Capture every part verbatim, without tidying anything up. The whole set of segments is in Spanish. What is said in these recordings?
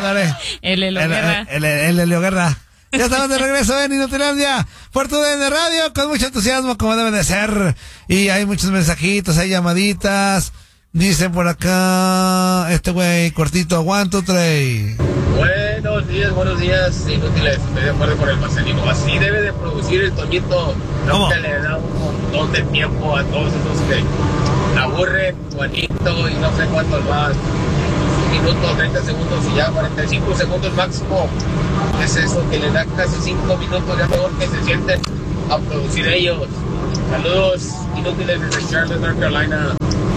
dale. El Elio Guerra. El, el, el Elio Guerra. Ya estamos de regreso en Inutilandia por tu D N Radio con mucho entusiasmo como debe de ser. Y hay muchos mensajitos, hay llamaditas. Dicen por acá, este güey cortito, one, two, three. Buenos días, buenos días, inútiles. Estoy de acuerdo con el Marcelino. Así debe de producir el Toñito. No que le da un montón de tiempo a todos esos que aburren, Juanito y no sé cuántos más. Un minuto, treinta segundos y ya cuarenta y cinco segundos máximo. Es eso que le da casi cinco minutos, ya mejor que se sienten a producir ellos. Saludos, inútiles desde Charlotte, North Carolina.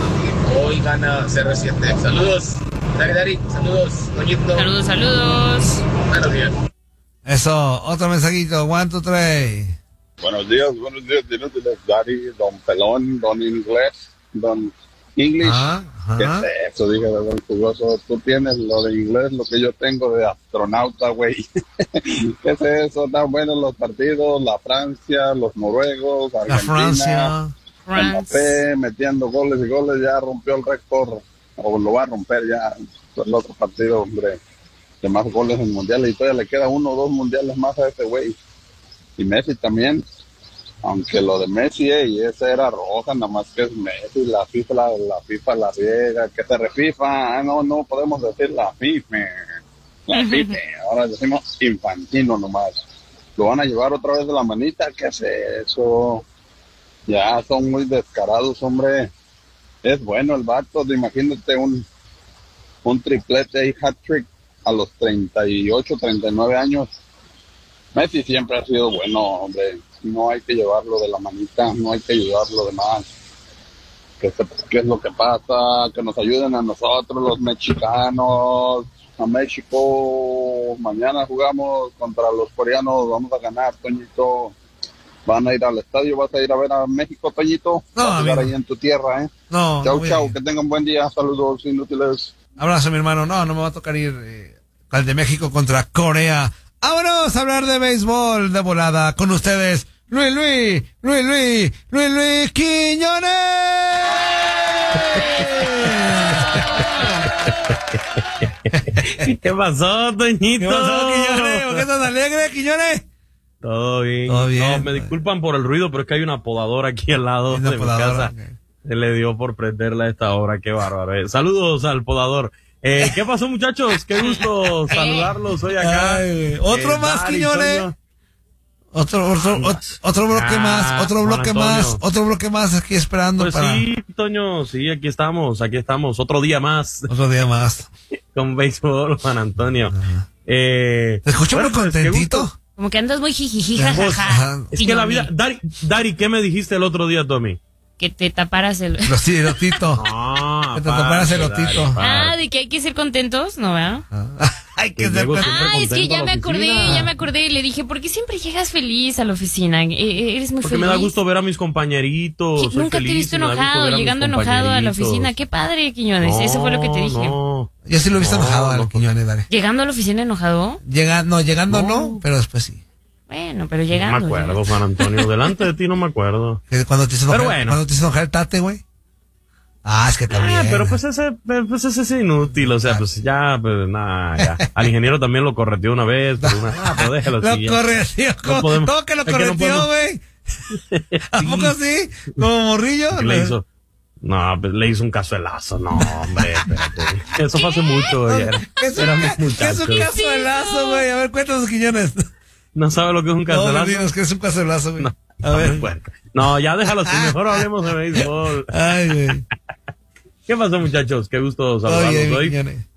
Hoy gana C R siete. Saludos, Dari Dari. Saludos, Toñito. Saludos, saludos. Buenos días. Eso, otro mensajito, one, two, three. Buenos días, buenos días, inútiles. Dari, don Pelón, don Inglés, don English. Ah, ¿Qué es eso? Dije, don Jugoso. Tú tienes lo de inglés, lo que yo tengo de astronauta, güey. ¿Qué es eso? Están buenos los partidos, la Francia, los noruegos, Argentina. La Francia. Mbappé metiendo goles y goles, ya rompió el récord, o lo va a romper ya, el otro partido, hombre, de más goles en mundiales, y todavía le queda uno o dos mundiales más a ese güey. Y Messi también, aunque lo de Messi, eh, y ese era roja, nada más que es Messi, la FIFA, la, la FIFA la riega, que te refifa, ah, no, no podemos decir la FIFA, la FIFA, ahora decimos Infantino nomás. Lo van a llevar otra vez de la manita, ¿qué es eso? Ya son muy descarados, hombre. Es bueno el vato, imagínate un, un triplete y hat-trick a los treinta y ocho, treinta y nueve años. Messi siempre ha sido bueno, hombre. No hay que llevarlo de la manita, no hay que ayudarlo de más. ¿Qué, ¿Qué es lo que pasa? Que nos ayuden a nosotros, los mexicanos, a México. Mañana jugamos contra los coreanos, vamos a ganar, Toñito. Van a ir al estadio, vas a ir a ver a México, Toñito. No, vas a jugar ahí en tu tierra, ¿eh? No. Chau, no chau, que tengan buen día. Saludos inútiles. Abrazo, mi hermano. No, no me va a tocar ir eh, al de México contra Corea. Vámonos a hablar de béisbol de volada con ustedes. Luis Luis, Luis Luis, Luis Luis Quiñones. ¿Qué pasó, Toñito? ¿Qué pasó, Quiñones? ¿Por qué estás alegre, Quiñones? Todo bien. Todo bien. No, me disculpan por el ruido, pero es que hay una podadora aquí al lado de mi casa. Okay. Se le dio por prenderla a esta hora, qué bárbaro. Eh. Saludos al podador. Eh, ¿Qué pasó, muchachos? Qué gusto saludarlos hoy acá. Ay, otro eh, más, Dari, Quiñones. Toño. Otro, otro, otro, otro bloque ah, más, otro bloque más, otro bloque más aquí esperando pues para... sí, Toño, sí, aquí estamos, aquí estamos, otro día más. Otro día más. Con béisbol, Juan Antonio. Uh-huh. Eh, ¿Te escucho muy bueno, contentito? Como que andas muy jijiji, jajaja. Es que la vida... Dari, Dari, ¿qué me dijiste el otro día, Tommy? Que te taparas el... Los elotito. Ah, que te taparas el elotito. Ah, ¿de que hay que ser contentos? ¿No, verdad? Ah. Hay que ser Ah, es que ya me acordé, ya me acordé. Y le dije, ¿por qué siempre llegas feliz a la oficina? E- eres muy Porque feliz. me da gusto ver a mis compañeritos. Sí, nunca feliz, te he visto enojado, llegando enojado a la oficina. Qué padre, Quiñones. No, Eso fue lo que te dije. No. Yo sí lo he visto no, enojado al no, Quiñones, dale. ¿Llegando a la oficina enojado? Llega, no, llegando no. no, pero después sí. Bueno, pero llegando. No me acuerdo, ya. Juan Antonio. Delante de ti no me acuerdo. Cuando te hizo enojar, bueno. cuando te hizo enojar el Tate, güey. Ah, es que también. Ah, pero pues ese, pues ese es inútil, o sea, pues ya, pues nada, ya. Al ingeniero también lo correteó una vez, pero una, ah, pues déjalo así. Lo correteó, ¿cómo? No podemos, ¿Cómo que lo correteó, güey? No ¿A sí. poco así? ¿Como morrillo? Le hizo, no, pues le hizo un cazuelazo, no, hombre, espérate. Eso fue hace mucho, güey. ¿Qué es un, ¿qué es un cazuelazo, güey? A ver, cuéntanos, Quiñones. ¿No sabe lo que es un cazuelazo? No, dinos que es un cazuelazo, güey. No, a no ver. Bueno. No, ya déjalo así, mejor hablemos de béisbol. Ay, güey. ¿Qué pasó, muchachos? Qué gusto saludarlos hoy.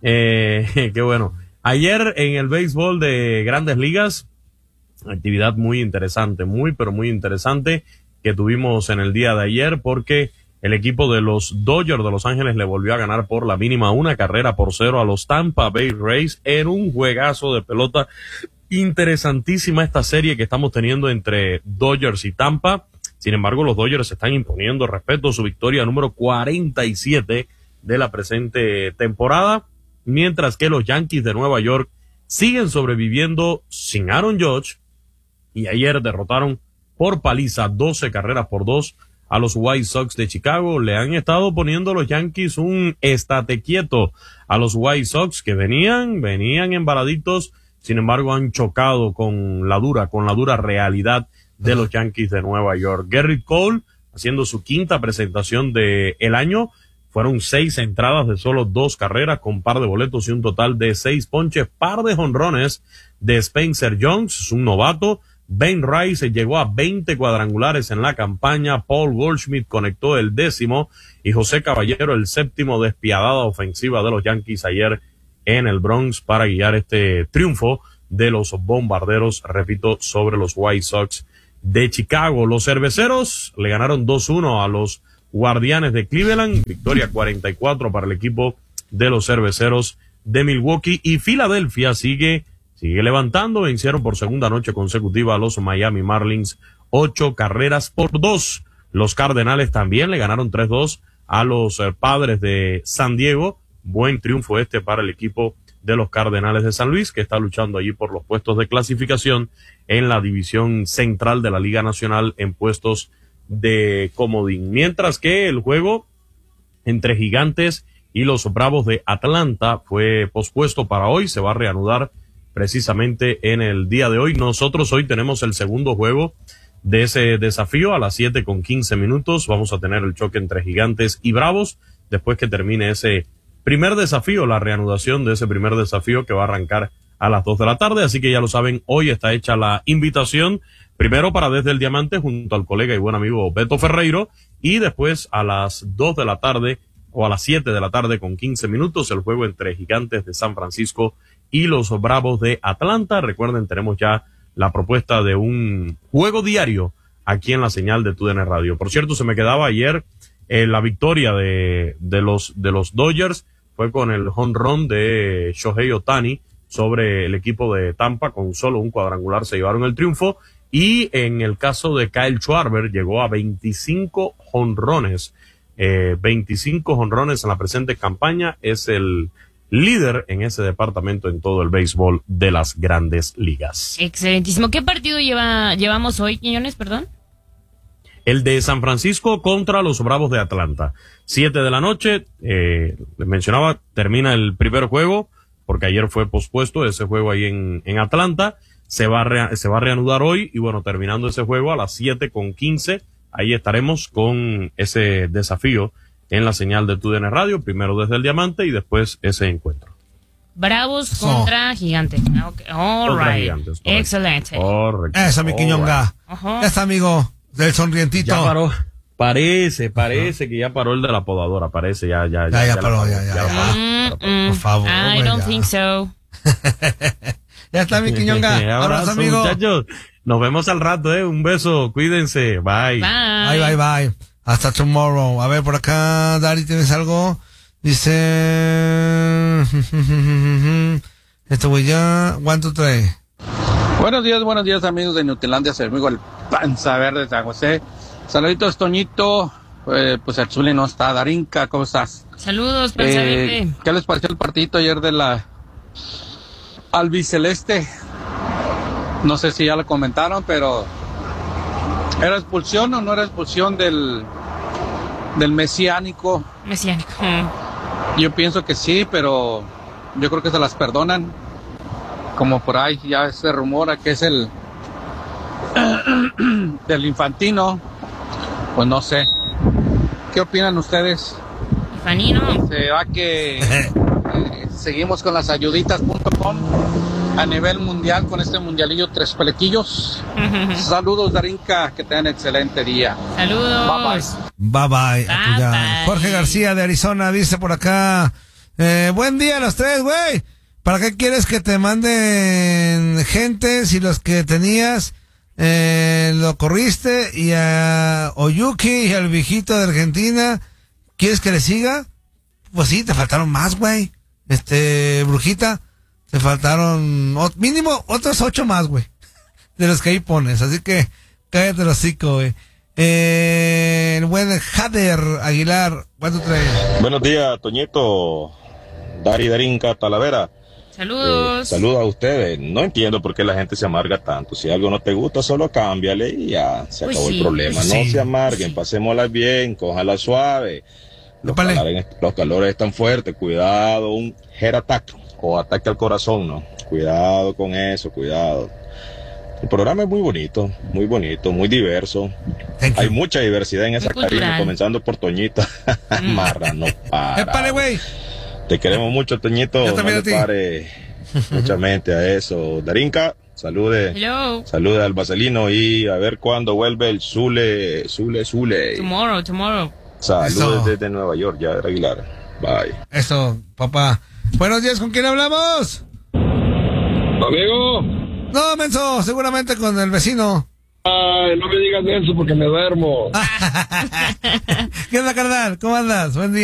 Eh, qué bueno. Ayer en el béisbol de Grandes Ligas, actividad muy interesante, muy, pero muy interesante que tuvimos en el día de ayer porque el equipo de los Dodgers de Los Ángeles le volvió a ganar por la mínima una carrera por cero a los Tampa Bay Rays en un juegazo de pelota. Interesantísima esta serie que estamos teniendo entre Dodgers y Tampa. Sin embargo, los Dodgers se están imponiendo respecto a su victoria número cuarenta y siete de la presente temporada, mientras que los Yankees de Nueva York siguen sobreviviendo sin Aaron Judge y ayer derrotaron por paliza doce carreras por dos a los White Sox de Chicago. Le han estado poniendo los Yankees un estate quieto a los White Sox, que venían, venían embaladitos, sin embargo han chocado con la dura, con la dura realidad de los Yankees de Nueva York. Gerrit Cole, haciendo su quinta presentación de el año, fueron seis entradas de solo dos carreras, con par de boletos y un total de seis ponches, par de jonrones de Spencer Jones, un novato. Ben Rice llegó a veinte cuadrangulares en la campaña, Paul Goldschmidt conectó el décimo y José Caballero el séptimo. Despiadada ofensiva de los Yankees ayer en el Bronx para guiar este triunfo de los bombarderos, repito, sobre los White Sox de Chicago. Los cerveceros le ganaron dos uno a los Guardianes de Cleveland, victoria cuarenta y cuatro para el equipo de los cerveceros de Milwaukee, y Filadelfia sigue Sigue levantando, vencieron por segunda noche consecutiva a los Miami Marlins, ocho carreras por dos. Los Cardenales también le ganaron tres dos a los eh, Padres de San Diego. Buen triunfo este para el equipo de los Cardenales de San Luis, que está luchando allí por los puestos de clasificación en la división central de la Liga Nacional en puestos de comodín. Mientras que el juego entre Gigantes y los Bravos de Atlanta fue pospuesto para hoy, se va a reanudar precisamente en el día de hoy. Nosotros hoy tenemos el segundo juego de ese desafío a las siete con quince minutos. Vamos a tener el choque entre Gigantes y Bravos después que termine ese primer desafío, la reanudación de ese primer desafío que va a arrancar a las dos de la tarde. Así que ya lo saben, hoy está hecha la invitación, primero para Desde el Diamante junto al colega y buen amigo Beto Ferreiro, y después a las dos de la tarde o a las siete de la tarde con quince minutos el juego entre Gigantes de San Francisco y los Bravos de Atlanta. Recuerden, tenemos ya la propuesta de un juego diario aquí en la señal de T U D N Radio. Por cierto, se me quedaba ayer eh, la victoria de, de los, de los Dodgers, fue con el home run de Shohei Ohtani sobre el equipo de Tampa, con solo un cuadrangular se llevaron el triunfo, y en el caso de Kyle Schwarber llegó a veinticinco jonrones, eh, veinticinco jonrones en la presente campaña, es el líder en ese departamento en todo el béisbol de las Grandes Ligas. Excelentísimo. ¿Qué partido lleva llevamos hoy, Quiñones, perdón? El de San Francisco contra los Bravos de Atlanta. Siete de la noche, eh, les mencionaba, termina el primer juego, porque ayer fue pospuesto ese juego ahí en, en Atlanta. Se va, a re, se va a reanudar hoy, y bueno, terminando ese juego a las siete con quince, ahí estaremos con ese desafío en la señal de T U D N Radio, primero Desde el Diamante y después ese encuentro. Bravos so. contra Gigantes. Okay. All contra right. Gigantes, excelente. Correcto. Esa, mi Quiñonga. Right. Esa, amigo del sonrientito. Ya paró. Parece, parece uh-huh. que ya paró el de la podadora. Parece, ya, ya, ya. Ya, ya, ya paró, ya, ya. ya, ya, ya. Mm, mm, Por favor. I don't ya. think so. Ya está, mi Quiñonga. Abrazo, Abrazo, amigo. Muchachos. Nos vemos al rato, eh. Un beso. Cuídense. Bye. Bye. Bye, bye, bye. Hasta tomorrow. A ver, por acá, Dari, ¿tienes algo? Dice... Esto voy ya... One, two, three. Buenos días, buenos días, amigos de Nutilandia, soy amigo el Panza Verde de San José. Saluditos, Toñito. Eh, pues el Zuli no está. Darinka, ¿cómo estás? Saludos, Panza Verde. Eh, ¿Qué les pareció el partidito ayer de la albiceleste? No sé si ya lo comentaron, pero... ¿era expulsión o no era expulsión del, del mesiánico? Mesiánico. Yo pienso que sí, pero yo creo que se las perdonan. Como por ahí ya se rumora que es el del Infantino. Pues no sé. ¿Qué opinan ustedes? Infanino. Se va que eh, seguimos con las ayuditas punto com a nivel mundial con este mundialillo tres pelequillos. Saludos, Darinka, que tengan excelente día. Saludos. Bye bye. Bye bye. Bye, bye. Jorge García de Arizona dice por acá, eh, buen día a los tres, güey. ¿Para qué quieres que te manden gente si los que tenías eh, lo corriste? Y a Oyuki y al viejito de Argentina, ¿quieres que le siga? Pues sí, te faltaron más, güey. Este, Brujita. Te faltaron ot- mínimo otros ocho más, güey, de los que ahí pones. Así que cállate el hocico, güey. Eh, el buen Jader Aguilar. ¿Cuánto trae? Buenos días, Toñito, Dari, Darinka, Talavera. Saludos. Eh, saludos a ustedes. No entiendo por qué la gente se amarga tanto. Si algo no te gusta, solo cámbiale y ya se Pues acabó sí, el problema. pues no sí, se amarguen, pues sí. pasémosla bien, cójala suave. Los Épale. calores, los calores están fuertes. Cuidado, un heart attack o ataque al corazón, ¿no? Cuidado con eso, cuidado. El programa es muy bonito, muy bonito, muy diverso. Thank you. Hay mucha diversidad en esa Muy cultural. cabina, comenzando por Toñita. Marra, no para. Épale, güey. Te queremos mucho, Toñito. Yo también no a ti. le pare mucha mente a eso. Darinka, salude. Hello. Salude al Vaselino y a ver cuándo vuelve el Zule, Zule, Zule. Tomorrow, tomorrow. Saludos Eso. desde Nueva York, ya Aguilar. Bye. Eso, papá. Buenos días, ¿con quién hablamos? Amigo, No, menso, seguramente con el vecino. ay, no me digas eso porque me duermo. ¿Qué onda, carnal? ¿Cómo andas? Buen día.